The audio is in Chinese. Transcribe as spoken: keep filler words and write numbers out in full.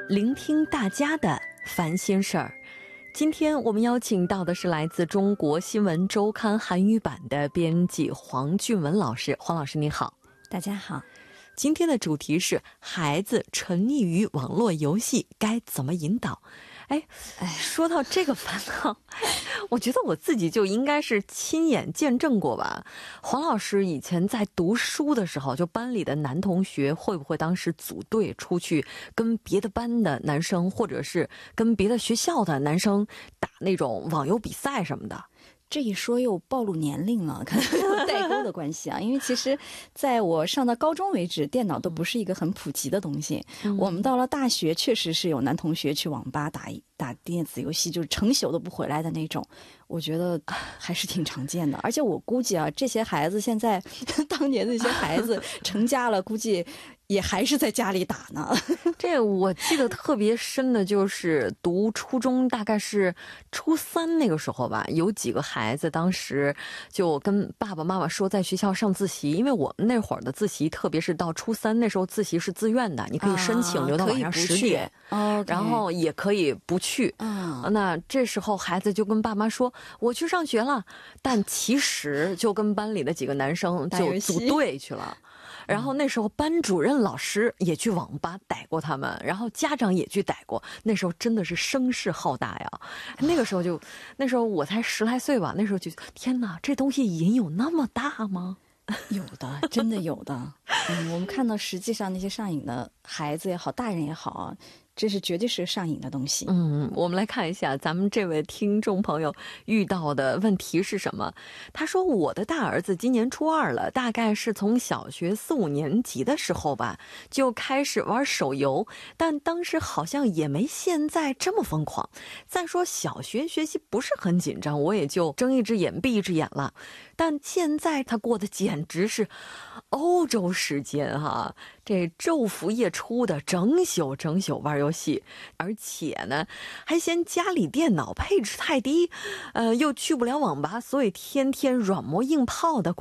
聆听大家的烦心事儿。今天我们邀请到的是来自中国新闻周刊韩语版的编辑黄俊文老师。黄老师你好。 大家好。 今天的主题是孩子沉溺于网络游戏该怎么引导。哎，说到这个烦恼，我觉得我自己就应该是亲眼见证过吧。黄老师以前在读书的时候，就班里的男同学会不会当时组队出去跟别的班的男生，或者是跟别的学校的男生打那种网游比赛什么的？ 这一说又暴露年龄了，可能有代沟的关系啊。因为其实在我上到高中为止，电脑都不是一个很普及的东西。嗯、我们到了大学，确实是有男同学去网吧打打电子游戏，就是成宿都不回来的那种。我觉得还是挺常见的。而且我估计啊，这些孩子现在当年那些孩子成家了，估计也还是在家里打呢。 这我记得特别深的就是读初中，大概是初三那个时候吧，有几个孩子当时就跟爸爸妈妈说在学校上自习，因为我们那会儿的自习，特别是到初三那时候自习是自愿的，你可以申请留到晚上十点、 啊、 然后也可以不去、啊、那这时候孩子就跟爸妈说我去上学了，但其实就跟班里的几个男生就组队去了。然后那时候班主任老师也去网吧逮过他们，然后家长也去逮过，那时候真的是声势浩大呀。那个时候就那时候我才十来岁吧，那时候就天哪，这东西瘾有那么大吗？ 有的，真的有的。嗯，我们看到实际上那些上瘾的孩子也好，大人也好啊，这是绝对是上瘾的东西。 嗯，我们来看一下咱们这位听众朋友遇到的问题是什么。他说我的大儿子今年初二了，大概是从小学四五年级的时候吧就开始玩手游，但当时好像也没现在这么疯狂。再说小学学习不是很紧张，我也就睁一只眼闭一只眼了。但现在他过得简直是欧洲时间哈、啊，这昼伏夜出的整宿整宿玩游戏，而且呢还嫌家里电脑配置太低，呃，又去不了网吧，所以天天软磨硬泡的